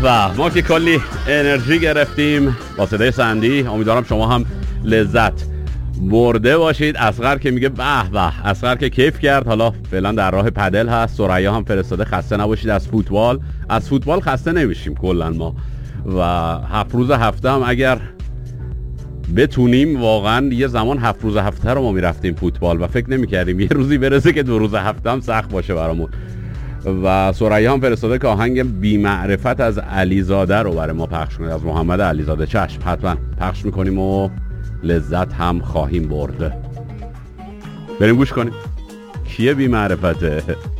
به ما که کلی انرژی گرفتیم با صدای سندی. امیدوارم شما هم لذت برده باشید. اصغر که میگه به به، اصغر که کیف کرد. حالا فعلا در راه پدل هست. ثریا هم فرستاده خسته نباشید از فوتبال خسته نمیشیم کلا ما. و 7 روز هفته هم اگر بتونیم واقعا یه زمان 7 روز هفته رو ما میرفتیم فوتبال و فکر نمیکردیم یه روزی برسه که 2 روز هفته هم سخت باشه برامون. و ثریا هم فرستاده که آهنگ بی معرفت از علیزاده رو برای ما پخش کنید، از محمد علیزاده. چشم، حتما پخش میکنیم و لذت هم خواهیم برد. بریم گوش کنیم. کیه بی معرفته؟